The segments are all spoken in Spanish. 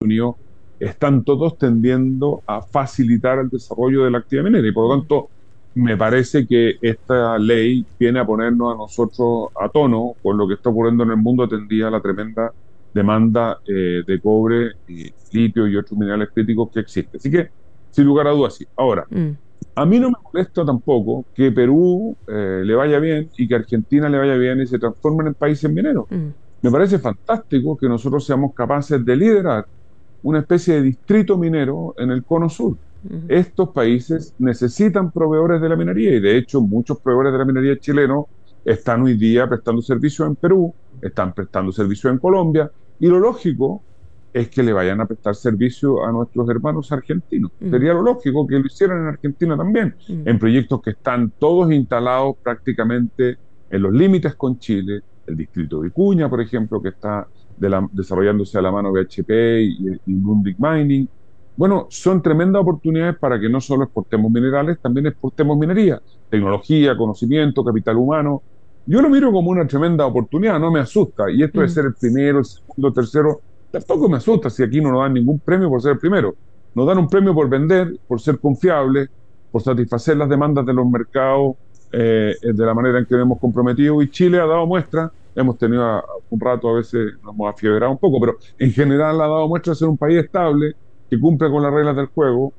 Unidos, están todos tendiendo a facilitar el desarrollo de la actividad minera y por lo tanto me parece que esta ley viene a ponernos a nosotros a tono con lo que está ocurriendo en el mundo atendida a la tremenda demanda de cobre, y litio y otros minerales críticos que existe. Así que, sin lugar a dudas, sí. Ahora, a mí no me molesta tampoco que Perú le vaya bien y que Argentina le vaya bien y se transformen en países mineros. Me parece fantástico que nosotros seamos capaces de liderar una especie de distrito minero en el cono sur. Estos países necesitan proveedores de la minería y de hecho muchos proveedores de la minería chilenos están hoy día prestando servicio en Perú, están prestando servicio en Colombia y lo lógico es que le vayan a prestar servicio a nuestros hermanos argentinos. Sería lo lógico que lo hicieran en Argentina también, en proyectos que están todos instalados prácticamente en los límites con Chile, el distrito de Vicuña, por ejemplo, que está desarrollándose a la mano BHP y Grundig Mining. Bueno, son tremendas oportunidades para que no solo exportemos minerales, también exportemos minería, tecnología, conocimiento, capital humano. Yo lo miro como una tremenda oportunidad, no me asusta. Y esto de ser el primero, el segundo, el tercero, tampoco me asusta si aquí no nos dan ningún premio por ser el primero. Nos dan un premio por vender, por ser confiables, por satisfacer las demandas de los mercados de la manera en que nos hemos comprometido. Y Chile ha dado muestra. Hemos tenido un rato, a veces nos hemos afiebrado un poco, pero en general ha dado muestra de ser un país estable, que cumple con las reglas del juego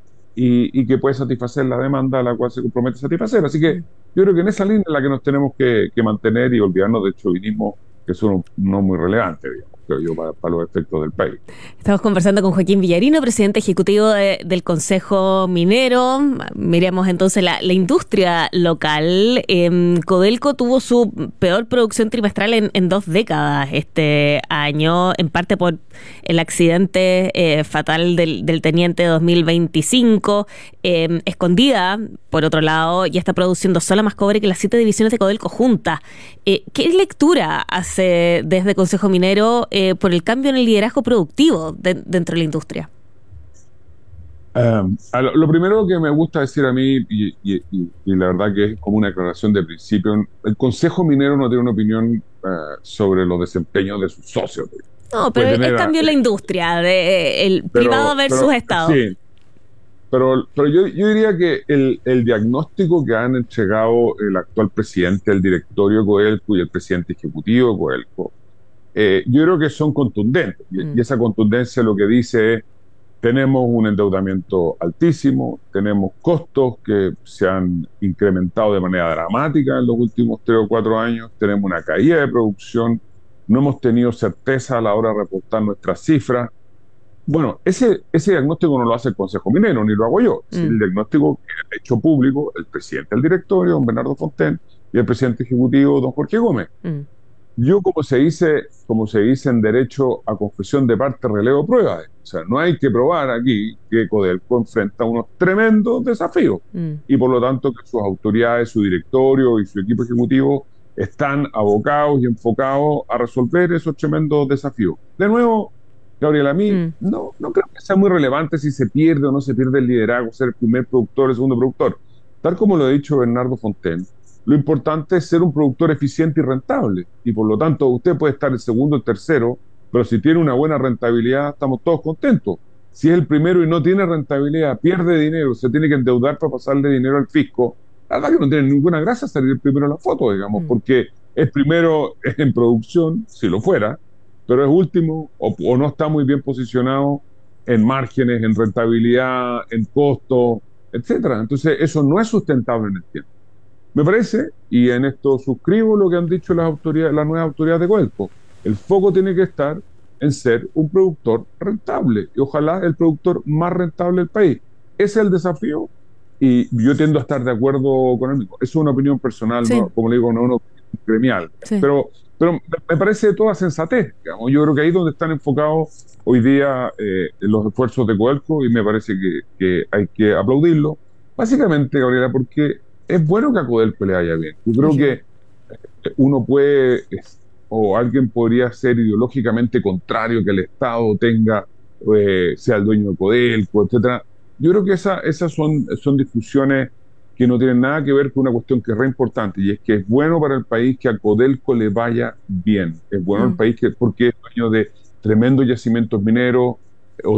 y que puede satisfacer la demanda a la cual se compromete a satisfacer. Así que yo creo que en esa línea es la que nos tenemos que mantener y olvidarnos del chauvinismo, que son no muy relevantes, digamos, creo yo, para los efectos del país. Estamos conversando con Joaquín Villarino, presidente ejecutivo del Consejo Minero. Miremos entonces la industria local. Codelco tuvo su peor producción trimestral en 2 décadas este año, en parte por el accidente fatal del Teniente 2025. Escondida, por otro lado, ya está produciendo sola más cobre que las 7 divisiones de Codelco juntas. ¿Qué lectura hace desde Consejo Minero por el cambio en el liderazgo productivo dentro de la industria? Lo primero que me gusta decir a mí, y la verdad que es como una declaración de principio, el Consejo Minero no tiene una opinión sobre los desempeños de sus socios. No, pero el cambio en la industria, el privado versus Estado. Sí, pero yo diría que el diagnóstico que han entregado el actual presidente del directorio de Codelco y el presidente ejecutivo de Codelco, yo creo que son contundentes. Y esa contundencia lo que dice es: tenemos un endeudamiento altísimo, tenemos costos que se han incrementado de manera dramática en los últimos 3 o 4 años, tenemos una caída de producción, no hemos tenido certeza a la hora de reportar nuestras cifras. Bueno, ese diagnóstico no lo hace el Consejo Minero, ni lo hago yo. Es el diagnóstico que ha hecho público el presidente del directorio, don Bernardo Fontaine, y el presidente ejecutivo, don Jorge Gómez. Yo, como se dice en derecho a confesión de parte, relevo pruebas. O sea, no hay que probar aquí que Codelco enfrenta unos tremendos desafíos y por lo tanto que sus autoridades, su directorio y su equipo ejecutivo están abocados y enfocados a resolver esos tremendos desafíos. De nuevo, Gabriela, a mí no creo que sea muy relevante si se pierde o no se pierde el liderazgo, ser el primer productor, el segundo productor. Tal como lo ha dicho Bernardo Fontaine, lo importante es ser un productor eficiente y rentable. Y por lo tanto, usted puede estar el segundo, el tercero, pero si tiene una buena rentabilidad, estamos todos contentos. Si es el primero y no tiene rentabilidad, pierde dinero, se tiene que endeudar para pasarle dinero al fisco, la verdad que no tiene ninguna gracia salir el primero en la foto, digamos, porque es primero en producción, si lo fuera, pero es último o no está muy bien posicionado en márgenes, en rentabilidad, en costo, etcétera. Entonces, eso no es sustentable en el tiempo. Me parece, y en esto suscribo lo que han dicho las nuevas autoridades de Codelco, el foco tiene que estar en ser un productor rentable, y ojalá el productor más rentable del país. Ese es el desafío, y yo tiendo a estar de acuerdo con él mismo. Eso es una opinión personal, sí. ¿No? Como le digo, no una opinión gremial. Sí. Pero me parece de toda sensatez, digamos. Yo creo que ahí es donde están enfocados hoy día los esfuerzos de Codelco, y me parece que hay que aplaudirlo. Básicamente, Gabriela, porque es bueno que a Codelco le vaya bien. Yo creo que uno puede, o alguien podría ser ideológicamente contrario que el Estado sea el dueño de Codelco, etcétera. Yo creo que esas son discusiones que no tienen nada que ver con una cuestión que es re importante, y es que es bueno para el país que a Codelco le vaya bien. Es bueno el país porque es dueño de tremendos yacimientos mineros,